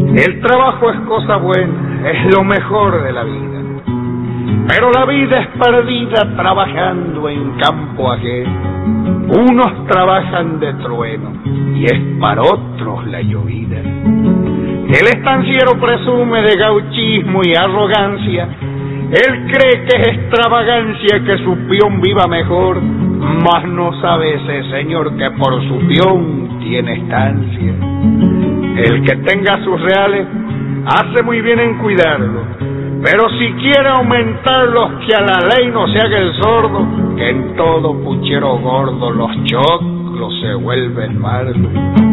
El trabajo es cosa buena, es lo mejor de la vida, pero la vida es perdida trabajando en campo ajeno. Unos trabajan de trueno y es para otros la llovida. El estanciero presume de gauchismo y arrogancia. Él cree que es extravagancia que su peón viva mejor, mas no sabe ese señor que por su peón tiene estancia. El que tenga sus reales hace muy bien en cuidarlos, pero si quiere aumentarlos, que a la ley no se haga el sordo, que en todo puchero gordo los choclos se vuelven mardos.